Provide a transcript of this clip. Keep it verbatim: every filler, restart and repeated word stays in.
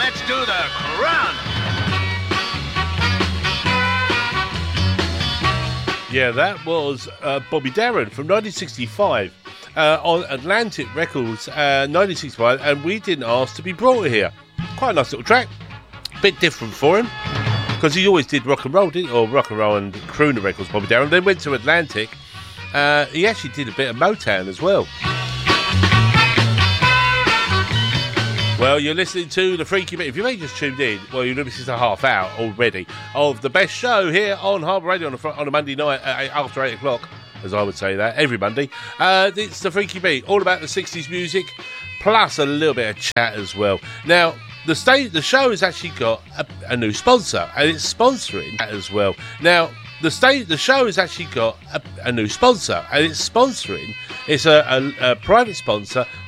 Let's do the crunch. Yeah, that was uh, Bobby Darin from nineteen sixty-five uh, on Atlantic Records, uh, nineteen sixty-five, and We Didn't Ask to Be Brought Here. Quite a nice little track. Bit different for him, because he always did rock and roll, didn't he? Or rock and roll and crooner records, Bobby Darin. Then went to Atlantic. Uh, he actually did a bit of Motown as well. Well, you're listening to The Freaky Bit. If you've only just tuned in, well, you're listening to half hour already of the best show here on Harbour Radio on a, fr- on a Monday night at, after eight o'clock, as I would say that, every Monday. Uh, it's The Freaky Bit, all about the sixties music, plus a little bit of chat as well. Now, the state, the show has actually got a, a new sponsor, and it's sponsoring that as well. Now, the state, the show has actually got a, a new sponsor, and it's sponsoring. It's a, a, a private sponsor